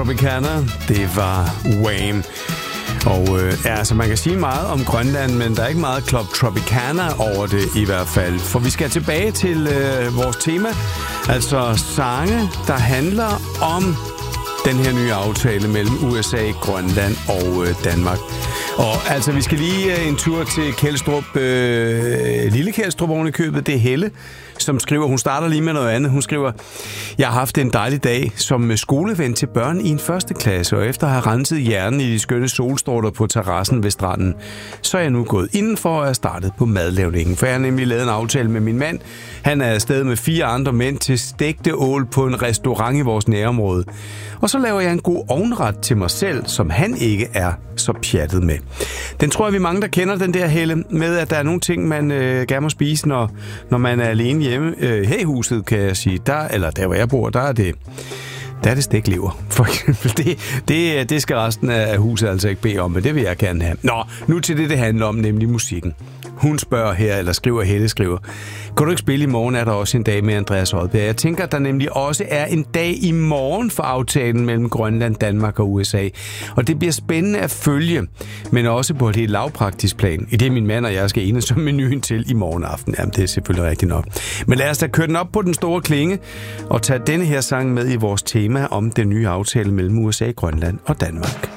Tropicana, det var Wham. Og altså man kan sige meget om Grønland, men der er ikke meget Club Tropicana over det i hvert fald. For vi skal tilbage til vores tema, altså sange, der handler om den her nye aftale mellem USA, Grønland og Danmark. Og altså, vi skal lige en tur til Kjeldstrup, Lille Kjeldstrup oven i købet. Det er Helle, som skriver, hun starter lige med noget andet. Hun skriver, jeg har haft en dejlig dag som skoleven til børn i en første klasse, og efter at have renset hjernen i de skønne solstråler på terrassen ved stranden, så er jeg nu gået indenfor og er startet på madlavningen. For jeg har nemlig lavet en aftale med min mand. Han er afsted med 4 andre mænd til stegte ål på en restaurant i vores nærområde. Og så laver jeg en god ovnret til mig selv, som han ikke er så pjattet med. Den tror jeg, vi mange, der kender den der, Helle, med at der er nogle ting, man gerne må spise, når man er alene hjemme. Her i huset, kan jeg sige, der hvor jeg bor, der er det steglever, for eksempel. Det skal resten af huset altså ikke bede om, men det vil jeg gerne have. Nå, nu til det handler om, nemlig musikken. Hun spørger her, eller skriver, Helle skriver, kan du ikke spille i morgen, er der også en dag med Andreas Odbjerg? Jeg tænker, at der nemlig også er en dag i morgen for aftalen mellem Grønland, Danmark og USA. Og det bliver spændende at følge, men også på et helt lavpraktisk plan. I det min mand og jeg skal enes som menuen til i morgen aften. Jamen, det er selvfølgelig rigtigt nok. Men lad os da køre den op på den store klinge og tage denne her sang med i vores tema om den nye aftale mellem USA, Grønland og Danmark.